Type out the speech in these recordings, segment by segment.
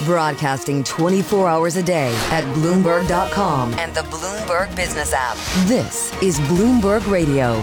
Broadcasting 24 hours a day at Bloomberg.com and the Bloomberg Business app. This is Bloomberg Radio.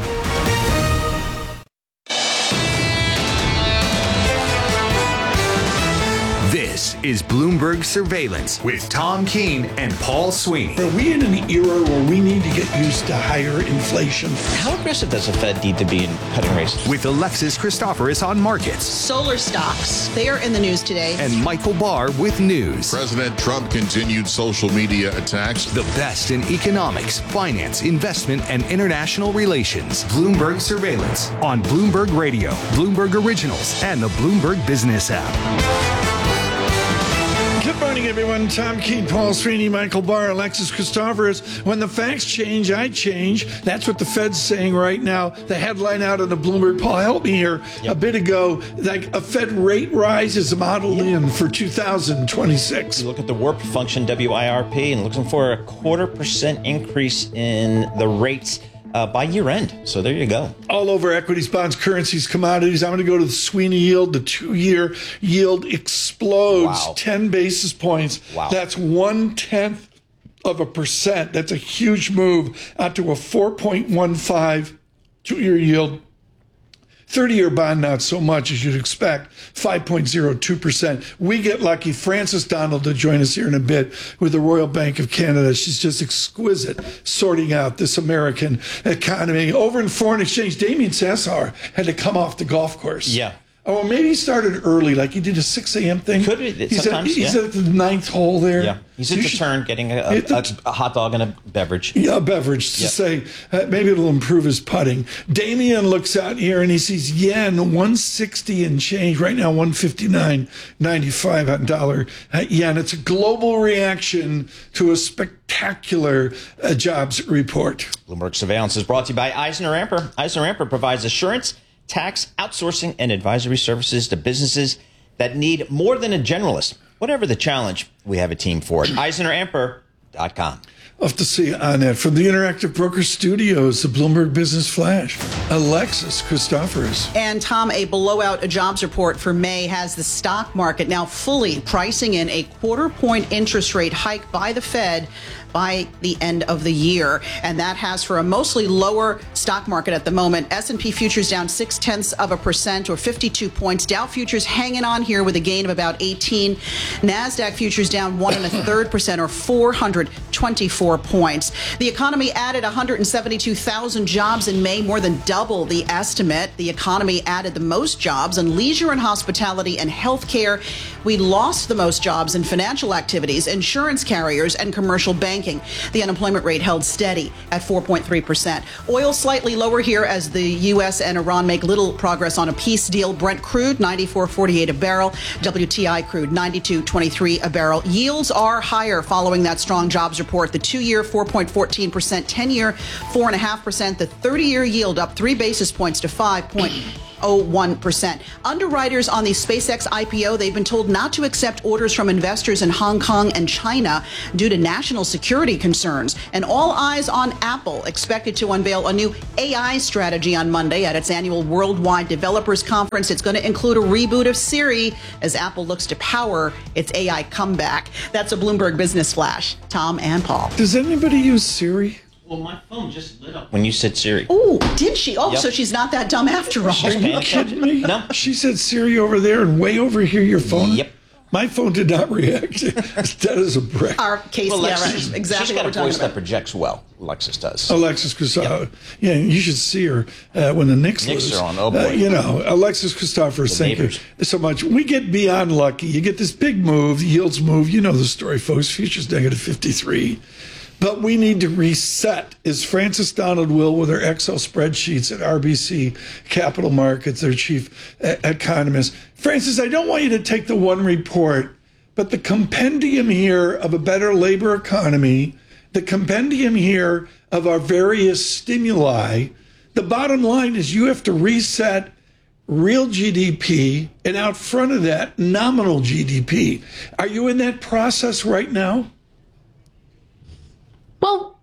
This is Bloomberg Surveillance with Tom Keene and Paul Sweeney. Are we in an era where we need to get used to higher inflation? How aggressive does the Fed need to be in cutting rates? With Alexis Christoforous on markets. Solar stocks, they are in the news today. And Michael Barr with news. President Trump continued social media attacks. The best in economics, finance, investment, and international relations. Bloomberg Surveillance on Bloomberg Radio, Bloomberg Originals, and the Bloomberg Business app. Good morning, everyone. Tom Keene, Paul Sweeney, Michael Barr, Alexis Christoforous. When the facts change, I change. That's what the Fed's saying right now. The headline out of the Bloomberg, Paul, help me here. A bit ago, like a Fed rate rise is modeled in for 2026. You look at the warp function, WIRP, and looking for a 0.25% increase in the rates by year end. So there you go. All over equities, bonds, currencies, commodities. I'm going to go to the Sweeney yield. The 2-year yield explodes 10 basis points. Wow. That's 0.1%. That's a huge move out to a 4.15 2-year yield. 30-year bond, not so much as you'd expect, 5.02%. We get lucky. Frances Donald to join us here in a bit with the Royal Bank of Canada. She's just exquisite sorting out this American economy. Over in foreign exchange, Damien Sassar had to come off the golf course. Yeah. Oh, maybe he started early, like he did a 6 a.m. thing. Could be. He's at the 9th hole there. Yeah. He's at the turn, getting a hot dog and a beverage. Yeah, a beverage to say maybe it'll improve his putting. Damien looks out here and he sees yen 160 and change. Right now, 159.95 on dollar yen. It's a global reaction to a spectacular jobs report. Bloomberg Surveillance is brought to you by Eisner-Amper. Eisner-Amper provides assurance, tax, outsourcing, and advisory services to businesses that need more than a generalist. Whatever the challenge, we have a team for it. EisnerAmper.com. Off to see on that from the Interactive Broker Studios, the Bloomberg Business Flash, Alexis Christoforous. And Tom, a blowout jobs report for May has the stock market now fully pricing in a 0.25-point interest rate hike by the Fed by the end of the year. And that has for a mostly lower stock market at the moment. S&P futures down 0.6% or 52 points. Dow futures hanging on here with a gain of about 18. NASDAQ futures down 1.33% or 424 points. The economy added 172,000 jobs in May, more than double the estimate. The economy added the most jobs in leisure and hospitality and healthcare. We lost the most jobs in financial activities, insurance carriers, and commercial banking. The unemployment rate held steady at 4.3%. Oil slightly lower here as the U.S. and Iran make little progress on a peace deal. Brent crude, $94.48 a barrel. WTI crude, $92.23 a barrel. Yields are higher following that strong jobs report. The 2-year, 4.14%, 10-year, 4.5%. The 30-year yield up 3 basis points to 5.01%. Underwriters on the SpaceX IPO, they've been told not to accept orders from investors in Hong Kong and China due to national security concerns. And all eyes on Apple, expected to unveil a new AI strategy on Monday at its annual Worldwide Developers Conference. It's going to include a reboot of Siri as Apple looks to power its AI comeback. That's a Bloomberg Business Flash. Tom and Paul. Does anybody use Siri? Well, my phone just lit up when you said Siri. Oh, did she? Oh, Yep. So she's not that dumb after all. She's paying Kidding me? No. She said Siri over there and way over here your phone? Yep. My phone did not react. That is a brick. Our case, Well, yeah, Alexis, right. Exactly she's what got we're a talking voice that about. projects well. Alexis does. Alexis Christoforous. Yeah, you should see her when the Knicks lose. are on. Oh, boy. Alexis Christoforous, thank you neighbors. so much. We get beyond lucky. You get this big move, yields move. You know the story, folks. Futures negative 53. But we need to reset, as Frances Donald will with her Excel spreadsheets at RBC Capital Markets, their chief economist. Frances, I don't want you to take the one report, but the compendium here of a better labor economy, the compendium here of our various stimuli, the bottom line is you have to reset real GDP and out front of that, nominal GDP. Are you in that process right now? Well,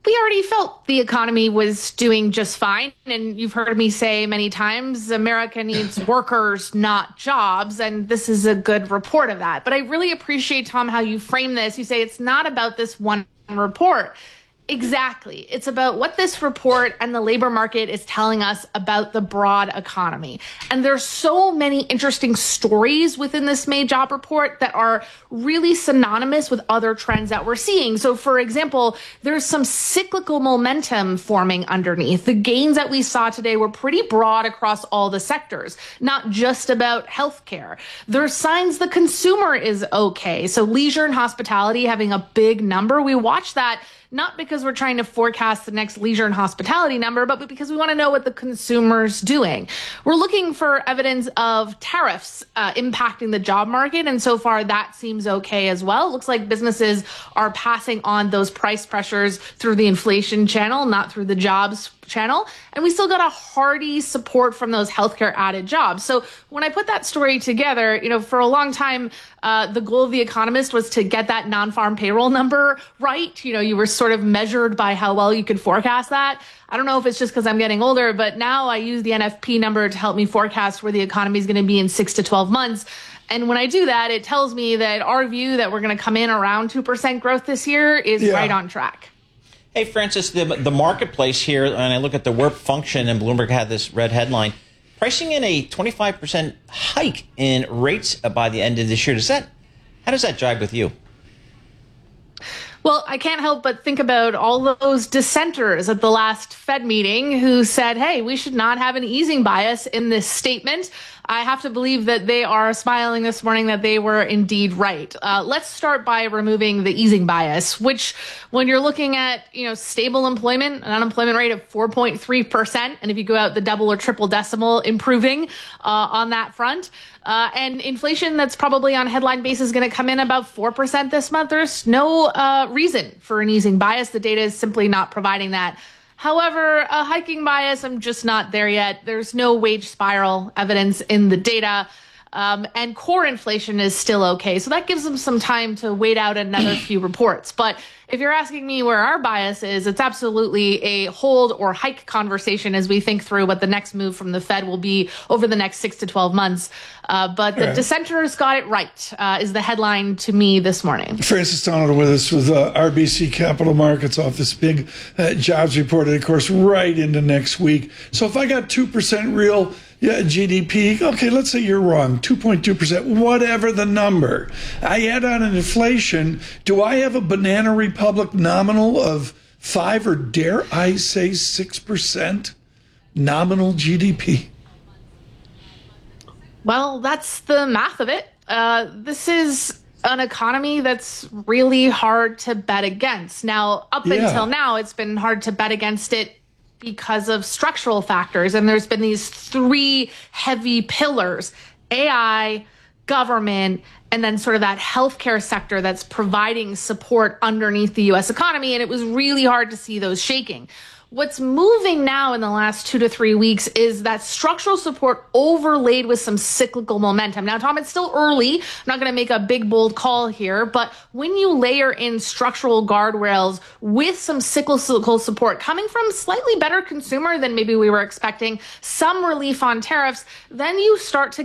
we already felt the economy was doing just fine. And you've heard me say many times, America needs workers, not jobs. And this is a good report of that. But I really appreciate, Tom, how you frame this. You say it's not about this one report. Exactly. It's about what this report and the labor market is telling us about the broad economy. And there's so many interesting stories within this May job report that are really synonymous with other trends that we're seeing. So, for example, there's some cyclical momentum forming underneath. The gains that we saw today were pretty broad across all the sectors, not just about healthcare. There's signs the consumer is okay. So leisure and hospitality having a big number. We watch that not because we're trying to forecast the next leisure and hospitality number, but because we want to know what the consumer's doing. We're looking for evidence of tariffs impacting the job market, and so far that seems okay as well. It looks like businesses are passing on those price pressures through the inflation channel, not through the jobs channel. And we still got a hearty support from those healthcare added jobs. So when I put that story together, for a long time, the goal of The Economist was to get that non-farm payroll number right. You were sort of measured by how well you could forecast that. I don't know if it's just because I'm getting older, but now I use the NFP number to help me forecast where the economy is going to be in 6 to 12 months. And when I do that, it tells me that our view that we're going to come in around 2% growth this year is right on track. Hey, Francis, the marketplace here, and I look at the WIRP function, and Bloomberg had this red headline, pricing in a 25% hike in rates by the end of this year. How does that jive with you? Well, I can't help but think about all those dissenters at the last Fed meeting who said, hey, we should not have an easing bias in this statement. I have to believe that they are smiling this morning that they were indeed right. Let's start by removing the easing bias, which when you're looking at, stable employment, an unemployment rate of 4.3%, and if you go out the double or triple decimal, improving on that front, and inflation that's probably on headline basis going to come in about 4% this month, there's no reason for an easing bias. The data is simply not providing that. However, a hiking bias, I'm just not there yet. There's no wage spiral evidence in the data. And core inflation is still okay. So that gives them some time to wait out another few reports. But if you're asking me where our bias is, it's absolutely a hold or hike conversation as we think through what the next move from the Fed will be over the next 6 to 12 months. But the dissenters got it right, is the headline to me this morning. Francis Donald with us with RBC Capital Markets off this big jobs report, and of course, right into next week. So if I got 2% real GDP, okay, let's say you're wrong, 2.2%, whatever the number. I add on an inflation. Do I have a banana republic nominal of 5 or dare I say 6% nominal GDP? Well, that's the math of it. This is an economy that's really hard to bet against. Now, up until now, it's been hard to bet against it because of structural factors. And there's been these 3 heavy pillars: AI, government, and then sort of that healthcare sector that's providing support underneath the U.S. economy. And it was really hard to see those shaking. What's moving now in the last 2 to 3 weeks is that structural support overlaid with some cyclical momentum. Now, Tom, it's still early. I'm not going to make a big, bold call here, but when you layer in structural guardrails with some cyclical support coming from slightly better consumer than maybe we were expecting, some relief on tariffs, then you start to